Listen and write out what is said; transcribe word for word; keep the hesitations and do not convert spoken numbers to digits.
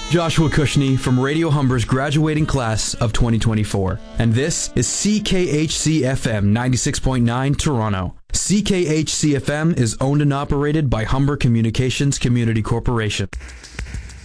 Joshua Cushney from Radio Humber's graduating class of twenty twenty-four, and this is C K H C F M ninety-six point nine Toronto. C K H C F M is owned and operated by Humber Communications Community Corporation.